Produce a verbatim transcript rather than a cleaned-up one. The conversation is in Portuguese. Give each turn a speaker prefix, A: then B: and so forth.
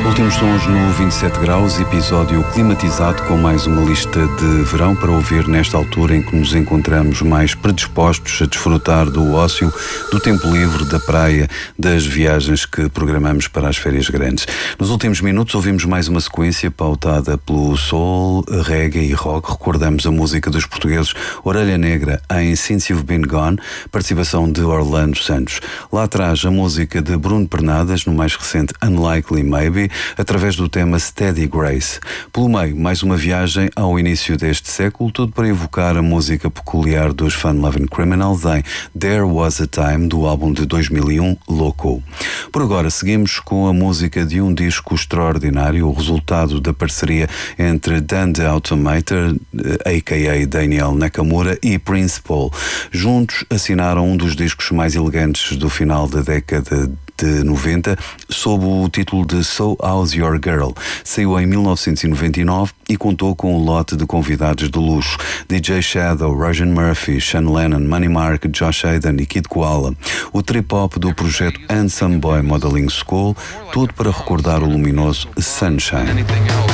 A: Últimos sons no vinte e sete graus, episódio climatizado com mais uma lista de verão para ouvir nesta altura em que nos encontramos mais predispostos a desfrutar do ócio, do tempo livre, da praia, das viagens que programamos para as férias grandes. Nos últimos minutos ouvimos mais uma sequência pautada pelo soul, reggae e rock. Recordamos a música dos portugueses Orelha Negra em Since You've Been Gone, participação de Orlando Santos. Lá atrás a música de Bruno Pernadas no mais recente Unlikely Maybe, através do tema Steady Grace. Pelo meio, mais uma viagem ao início deste século, tudo para evocar a música peculiar dos Fun Loving Criminals em There Was a Time, do álbum de dois mil e um, Loco. Por agora, seguimos com a música de um disco extraordinário, o resultado da parceria entre Dan the Automator, a k a. Daniel Nakamura, e Prince Paul. Juntos assinaram um dos discos mais elegantes do final da década de noventa, sob o título de So How's Your Girl. Saiu em mil novecentos e noventa e nove e contou com um lote de convidados de luxo: D J Shadow, Roger Murphy, Sean Lennon, Money Mark, Josh Hayden e Kid Koala. O trip-hop do projeto Handsome Boy Modeling School, tudo para recordar o luminoso Sunshine.